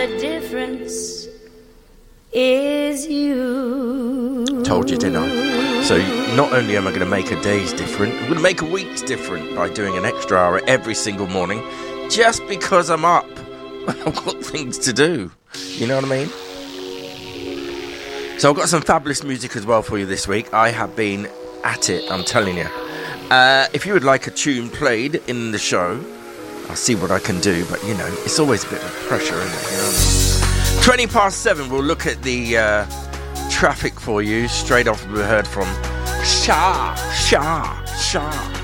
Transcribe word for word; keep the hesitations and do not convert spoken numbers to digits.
The difference is you. Told you, didn't I? So not only am I going to make a day's different, I'm going to make a week's different by doing an extra hour every single morning, just because I'm up. I've got things to do. You know what I mean? So I've got some fabulous music as well for you this week. I have been at it, I'm telling you. Uh, if you would like a tune played in the show, I'll see what I can do, but you know, it's always a bit of pressure, isn't it? You know what I mean? twenty past seven, we'll look at the uh, traffic for you. Straight off, we heard from Shah, Shah, Shah.